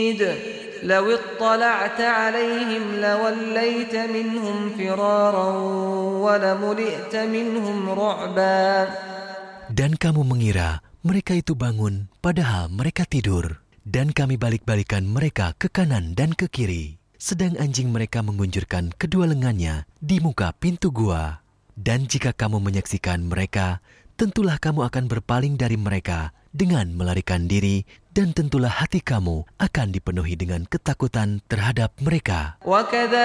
لو اطلعت عليهم لوليت منهم فرارا ولملئت منهم رعبا. Dan kamu mengira mereka itu bangun padahal mereka tidur. Dan kami balik-balikan mereka ke kanan dan ke kiri. Sedang anjing mereka mengunjurkan kedua lengannya di muka pintu gua. Dan jika kamu menyaksikan mereka, tentulah kamu akan berpaling dari mereka dengan melarikan diri, dan tentulah hati kamu akan dipenuhi dengan ketakutan terhadap mereka.